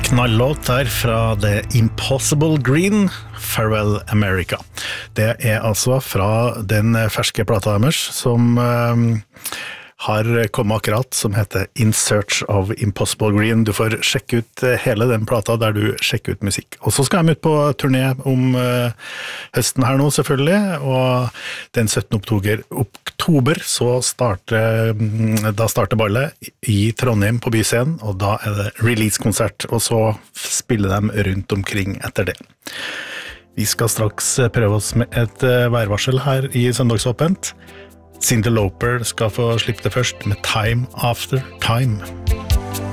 Knalllåt der fra The Impossible Green, Farewell America. Det altså fra den ferske plata deres som har kommet akkurat, som heter In Search of Impossible Green. Du får sjekke ut hele den plata der du sjekker ut musikk. Og så skal de ut på turné om høsten her nå selvfølgelig, og den 17. oktober så starter ballet i Trondheim på Byscenen, og da det release-konsert, og så spiller de rundt omkring etter det. Vi skal straks prøve oss med et værvarsel her i Søndagsåpent. Cyndi Lauper skal få slippe det først med Time After Time.